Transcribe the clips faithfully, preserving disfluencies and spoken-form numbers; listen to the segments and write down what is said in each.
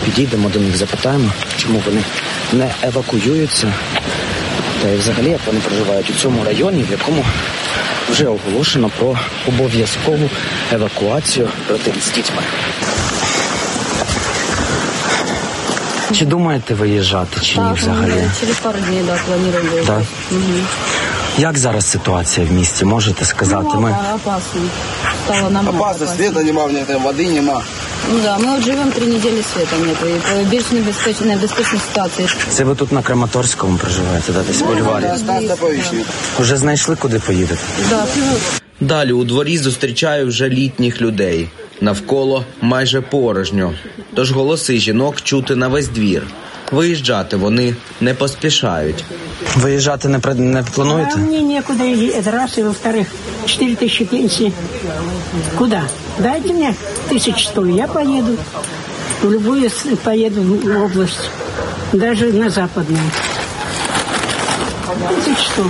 підійдемо до них, запитаємо, чому вони не евакуюються. Та й взагалі, як вони проживають у цьому районі, в якому вже оголошено про обов'язкову евакуацію родин з дітьми. Чи думаєте виїжджати, чи ні взагалі? Так, через пару днів, да, плануємо виїжджати. Так? Угу. Як зараз ситуація в місті, можете сказати? Ну, Ми... опасно. Стало намного опасно, опасно. света нема, води нема. Ну да, ми от живемо три неділі, света нету. І більш небезпечна, небезпечна ситуація. Це ви тут на Краматорському проживаєте, да, десь в Бульварі? Да, станція Повіщення. Вже знайшли, куди поїдете? Да. Далі у дворі зустрічаю вже літніх людей. Навколо майже порожньо. Тож голоси жінок чути на весь двір. Виїжджати вони не поспішають. Виїжджати не, при... не плануєте? А мне некуда, это раз, и во-вторых, четыре тысячи пенсии. Куда? Дайте мне тысяч сто, я поеду. В любую поеду в область, даже на западную. Тысяч сто.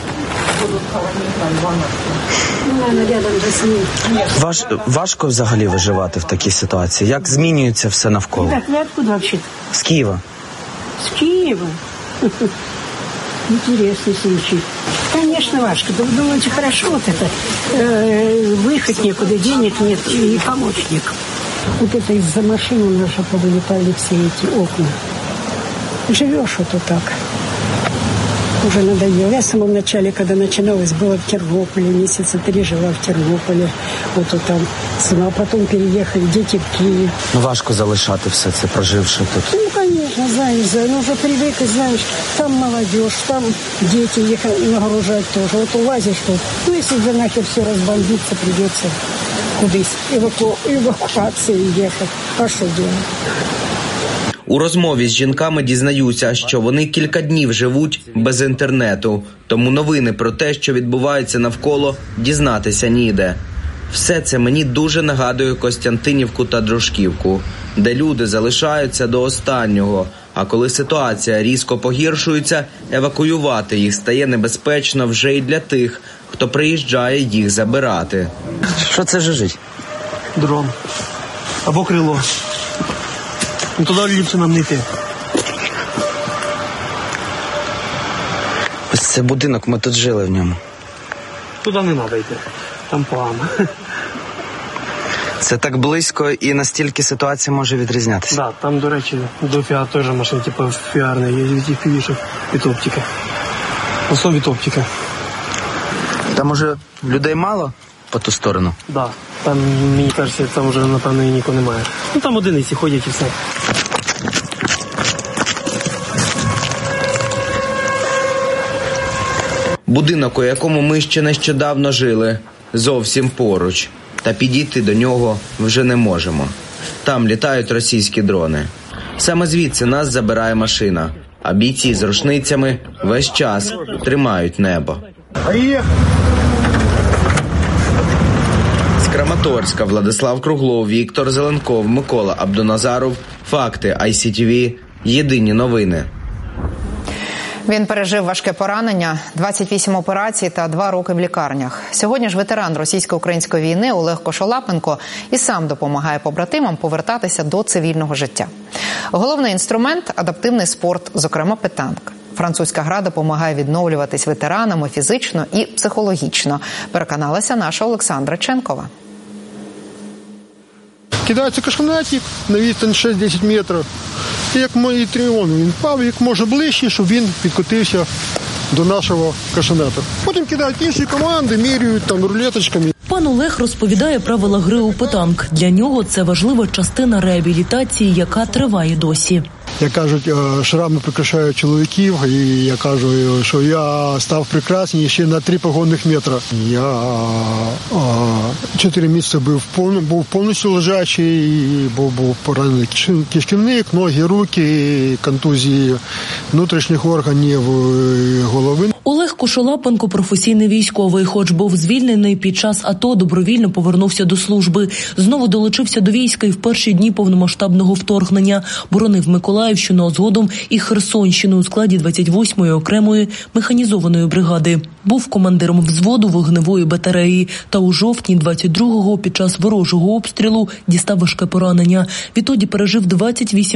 Важ... Важко взагалі виживати в такій ситуації? Як змінюється все навколо? Так, вы откуда вообще-то? З Києва. С Киева? Интересный случай. Конечно, важко. Вы думаете, хорошо вот это? Э, выехать некуда, денег нет и помочь некому. Вот это из-за машины наши повылетали все эти окна. Живешь вот так. Уже надоело. Я в самом начале, когда начиналось, была в Тернополе, месяца три жила в Тернополе, вот, вот там, а потом переехали, дети в Киев. Ну, важко залишати все це, проживши тут. Ну, конечно, знаешь, ну, уже привык, и знаешь, там молодежь, там дети, их нагружать тоже. Вот улазишь тут. Ну, если же нахер все разбомбится, придется куда-то эваку... эвакуации ехать. А что делать? У розмові з жінками дізнаюся, що вони кілька днів живуть без інтернету. Тому новини про те, що відбувається навколо, дізнатися ніде. Все це мені дуже нагадує Костянтинівку та Дружківку, де люди залишаються до останнього, а коли ситуація різко погіршується, евакуювати їх стає небезпечно вже й для тих, хто приїжджає їх забирати. Що це жужить? Дрон. Або крило. Ну, туди ліпше нам не йти. Ось це будинок, ми тут жили в ньому. Туди не треба йти. Там погано. Це так близько і настільки ситуація може відрізнятися. Так, да, там, до речі, до фіа теж машин, типу фіарний, є від тих фівішок від оптики. В основі від оптики. Там уже людей мало по ту сторону? Так, да, там, мені кажеться, там вже, напевно, і нікого немає. Ну, там одиниці ходять і все. Будинок, у якому ми ще нещодавно жили, зовсім поруч. Та підійти до нього вже не можемо. Там літають російські дрони. Саме звідси нас забирає машина. А бійці з рушницями весь час тримають небо. З Краматорська Владислав Круглов, Віктор Зеленков, Микола Абдуназаров. Факти ай сі ті ві. Єдині новини. Він пережив важке поранення, двадцять вісім операцій та два роки в лікарнях. Сьогодні ж ветеран російсько-української війни Олег Кошолапенко і сам допомагає побратимам повертатися до цивільного життя. Головний інструмент – адаптивний спорт, зокрема петанк. Французька гра допомагає відновлюватись ветеранам фізично і психологічно, переконалася наша Олександра Ченкова. Кидається кашканатик на відстань шість-десять метрів. І як мої тріони, він впав як може ближче, щоб він підкотився до нашого кашаната. Потім кидають інші команди, міряють там рулеточками. Пан Олег розповідає правила гри у петанк. Для нього це важлива частина реабілітації, яка триває досі. Як кажуть, шрами прикрашають чоловіків, і я кажу, що я став прекрасний ще на три погонних метри. Я чотири місяці був, був повністю лежачий, був, був поранений кишківник, ноги, руки, контузії внутрішніх органів голови. Олег Кошолапенко – професійний військовий. Хоч був звільнений під час АТО, добровільно повернувся до служби. Знову долучився до війська і в перші дні повномасштабного вторгнення. Боронив Миколаївщину, а згодом і Херсонщину у складі двадцять восьмої окремої механізованої бригади. Був командиром взводу вогневої батареї. Та у жовтні двадцять другого під час ворожого обстрілу дістав важке поранення. Відтоді пережив двадцять вісім